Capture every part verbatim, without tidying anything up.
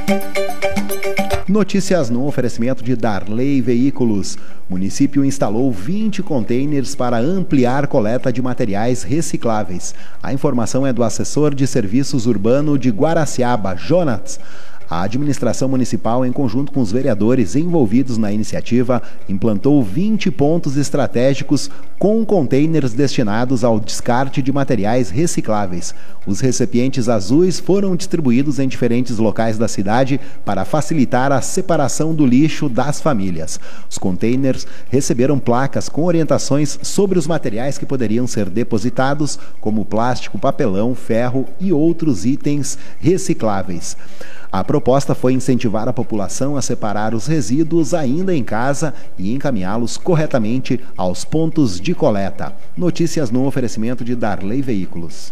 Notícias no oferecimento de Darley Veículos. O município instalou vinte containers para ampliar coleta de materiais recicláveis. A informação é do assessor de serviços urbano de Guaraciaba, Jonas. A administração municipal, em conjunto com os vereadores envolvidos na iniciativa, implantou vinte pontos estratégicos com containers destinados ao descarte de materiais recicláveis. Os recipientes azuis foram distribuídos em diferentes locais da cidade para facilitar a separação do lixo das famílias. Os containers receberam placas com orientações sobre os materiais que poderiam ser depositados, como plástico, papelão, ferro e outros itens recicláveis. A proposta foi incentivar a população a separar os resíduos ainda em casa e encaminhá-los corretamente aos pontos de coleta. Notícias no oferecimento de Darley Veículos.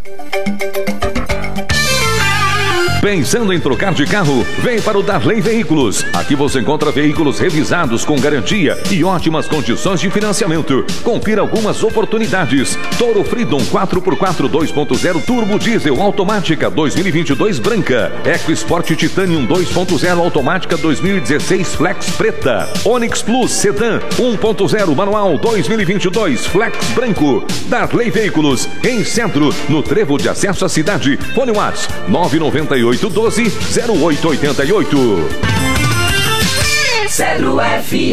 Pensando em trocar de carro? Vem para o Darley Veículos. Aqui você encontra veículos revisados com garantia e ótimas condições de financiamento. Confira algumas oportunidades. Toro Freedom quatro por quatro dois ponto zero Turbo Diesel Automática dois mil e vinte e dois branca. EcoSport Titanium dois ponto zero Automática dois mil e dezesseis Flex preta. Onix Plus Sedan um ponto zero Manual dois mil e vinte e dois Flex branco. Darley Veículos, em Centro, no trevo de acesso à cidade. Fone WhatsApp nove nove oito um dois zero oito oito oito. Zero F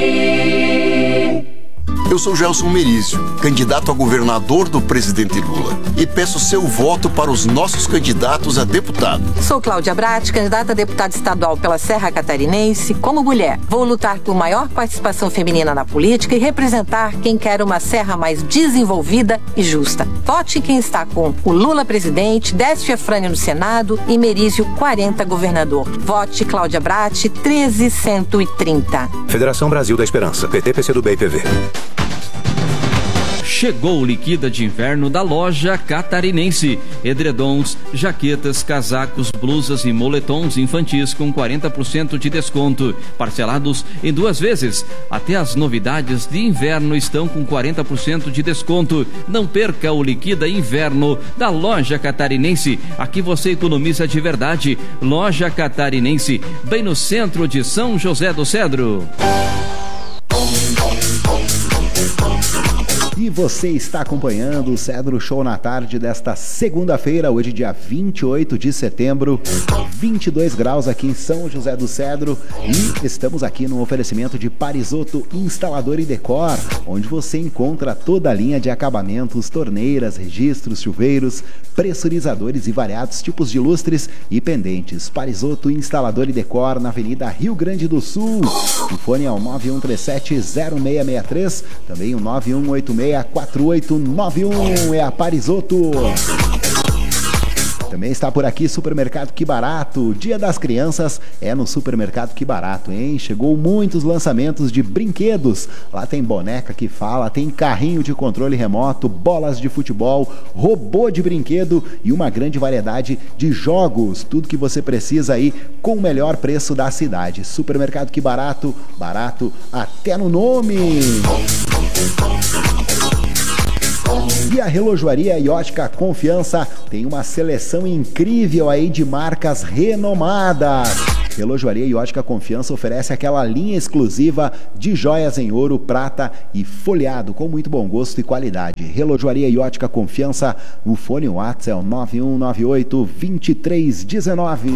M. Eu sou Gelson Merizio, candidato a governador do presidente Lula, e peço seu voto para os nossos candidatos a deputado. Sou Cláudia Bratti, candidata a deputada estadual pela Serra Catarinense. Como mulher, vou lutar por maior participação feminina na política e representar quem quer uma Serra mais desenvolvida e justa. Vote quem está com o Lula presidente, Décio Efrânio no Senado e Merizio quarenta governador. Vote Cláudia Bratti treze cento e trinta. Federação Brasil da Esperança, P T, P C do B e P V. Chegou o Liquida de Inverno da Loja Catarinense. Edredons, jaquetas, casacos, blusas e moletons infantis com quarenta por cento de desconto, parcelados em duas vezes. Até as novidades de inverno estão com quarenta por cento de desconto. Não perca o Liquida Inverno da Loja Catarinense. Aqui você economiza de verdade. Loja Catarinense, bem no centro de São José do Cedro. E você está acompanhando o Cedro Show na tarde desta segunda-feira, hoje dia vinte e oito de setembro, vinte e dois graus aqui em São José do Cedro, e estamos aqui no oferecimento de Parisotto Instalador e Decor, onde você encontra toda a linha de acabamentos, torneiras, registros, chuveiros, pressurizadores e variados tipos de lustres e pendentes. Parisotto Instalador e Decor na Avenida Rio Grande do Sul. O fone é o nove um três sete zero seis seis três, também o nove um oito seis quatro oito nove um, é a Parisotto. Também está por aqui Supermercado Que Barato. Dia das Crianças é no Supermercado Que Barato, hein? Chegou muitos lançamentos de brinquedos. Lá tem boneca que fala, tem carrinho de controle remoto, bolas de futebol, robô de brinquedo e uma grande variedade de jogos. Tudo que você precisa aí com o melhor preço da cidade. Supermercado Que Barato, barato até no nome. E a Relojoaria e Ótica Confiança tem uma seleção incrível aí de marcas renomadas. Relojoaria e Ótica Confiança oferece aquela linha exclusiva de joias em ouro, prata e folheado com muito bom gosto e qualidade. Relojoaria e Ótica Confiança, o fone WhatsApp é o nove um nove oito dois três um nove.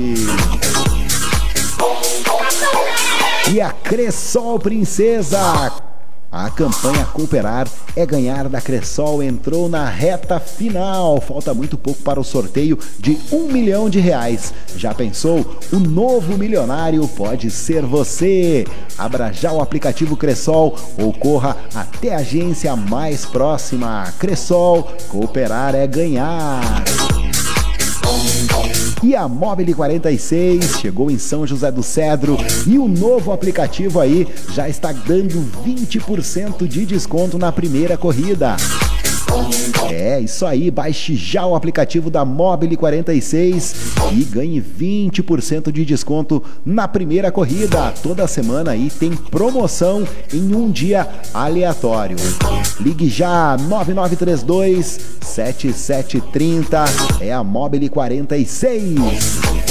E a Cressol Princesa. A campanha Cooperar é Ganhar da Cressol entrou na reta final. Falta muito pouco para o sorteio de um milhão de reais. Já pensou? O novo milionário pode ser você. Abra já o aplicativo Cressol ou corra até a agência mais próxima. Cressol, Cooperar é Ganhar. E a Mobile quarenta e seis chegou em São José do Cedro e o novo aplicativo aí já está dando vinte por cento de desconto na primeira corrida. É, isso aí, baixe já o aplicativo da Mobile quarenta e seis e ganhe vinte por cento de desconto na primeira corrida. Toda semana aí tem promoção em um dia aleatório. Ligue já, nove nove três dois sete sete três zero, é a Mobile quarenta e seis.